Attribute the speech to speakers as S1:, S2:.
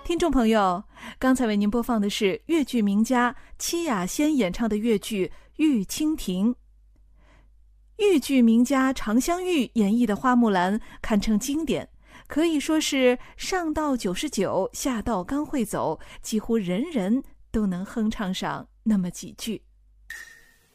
S1: 听众朋友，刚才为您播放的是越剧名家戚雅仙演唱的越剧《玉蜻蜓》。豫剧名家常香玉演绎的花木兰堪称经典，可以说是上到99，下到刚会走，几乎人人都能哼唱上那么几句。